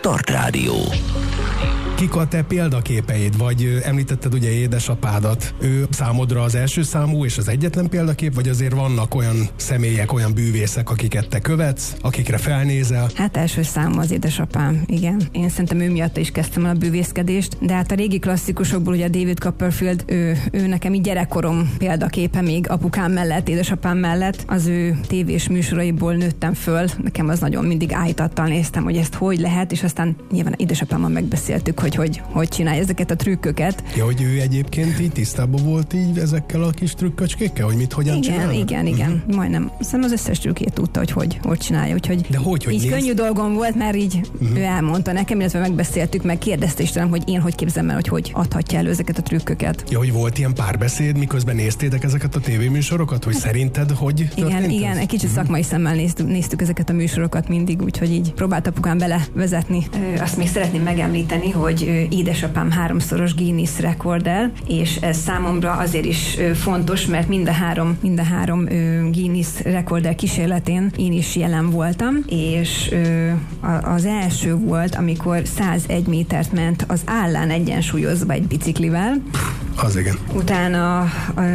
Start Rádió. Kik a te példaképeid, vagy említetted ugye édesapádat? Ő számodra az első számú és az egyetlen példakép, vagy azért vannak olyan személyek, olyan bűvészek, akiket te követsz, akikre felnézel? Hát első számú az édesapám, igen. Én szerintem ő miatt is kezdtem el a bűvészkedést, de hát a régi klasszikusokból ugye David Copperfield, ő nekem így gyerekkorom példaképe még apukám mellett, édesapám mellett. Az ő tévés műsoraiból nőttem föl, nekem az nagyon mindig áhítattal néztem, hogy ezt hogy lehet, és aztán nyilván édesapámmal megbeszéltük, hogy csinálja ezeket a trükköket. Ja, hogy ő egyébként így tisztában volt így ezekkel a kis trükköcskékkel, hogy mit, hogyan csinálja? Igen. Majdnem. Szerintem az összes trükkét tudta, hogy csinálja. Úgyhogy de hogy így könnyű dolgom volt, mert így ő elmondta nekem, illetve megbeszéltük, meg kérdezte is tőlem, hogy én hogy képzelem el, hogy adhatja elő ezeket a trükköket. Ja, hogy volt ilyen párbeszéd, miközben néztétek ezeket a tévéműsorokat, hogy szerinted hogy történt? Igen, egy kicsit szakmai szemmel néztük ezeket a műsorokat mindig, úgyhogy így próbált apukám belevezetni. Azt még szeretném megemlíteni, hogy édesapám 3-szoros Guinness rekorder, és ez számomra azért is fontos, mert mind a három Guinness rekorder kísérletén én is jelen voltam, és az első volt, amikor 101 métert ment az állán egyensúlyozva egy biciklivel. Az igen. Utána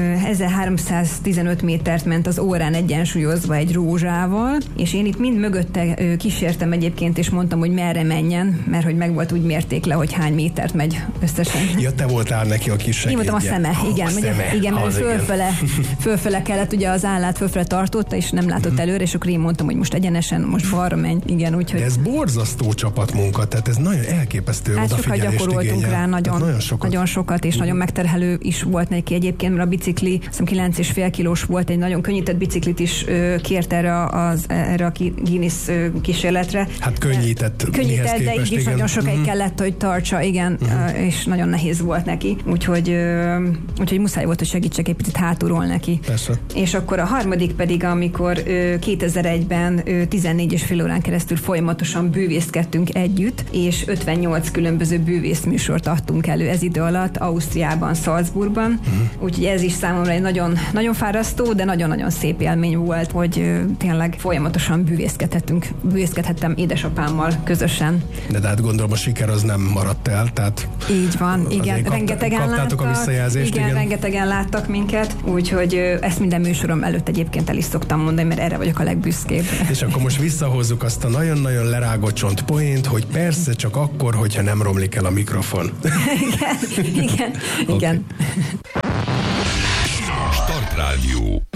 1315 métert ment az órán egyensúlyozva egy rózsával, és én itt mind mögötte kísértem egyébként, és mondtam, hogy merre menjen, mert hogy meg volt úgy mérték le, hogy hány métert megy összesen. Ja, te voltál neki a kis segédje. Én voltam a szeme, igen, mert fölfele kellett, ugye az állát fölfele tartotta, és nem látott előre, és akkor én mondtam, hogy most egyenesen, most balra menj, igen, úgyhogy... De ez borzasztó csapatmunka, tehát ez nagyon elképesztő odafigyelést igényel. Sokat gyakoroltunk rá, nagyon sokat, és nagyon megterhelő is volt neki egyébként, mert a bicikli, azt hiszem 9,5 kilós volt, egy nagyon könnyített biciklit is kért erre a Guinness kísérletre. Hát könnyített, de így is nagyon sokáig kellett, hogy tartsa, igen, és nagyon nehéz volt neki. Úgyhogy muszáj volt, hogy segítsek egy picit hátulról neki. Persze. És akkor a harmadik pedig, amikor 2001-ben 14,5 órán keresztül folyamatosan bűvészkedtünk együtt, és 58 különböző bűvészműsort adtunk elő ez idő alatt, Ausztriában, Salzburgban. Úgyhogy ez is számomra egy nagyon, nagyon fárasztó, de nagyon-nagyon szép élmény volt, hogy tényleg folyamatosan bűvészkedhettem édesapámmal közösen. De hát gondolom a siker az nem maradt el, tehát... Így van, igen, rengetegen láttak a visszajelzést, igen, rengetegen láttak minket, úgyhogy ezt minden műsorom előtt egyébként el is szoktam mondani, mert erre vagyok a legbüszkébb. És akkor most visszahozzuk azt a nagyon-nagyon lerágott csont poént, hogy persze csak akkor, hogyha nem romlik el a mikrofon. igen. Start Rádió.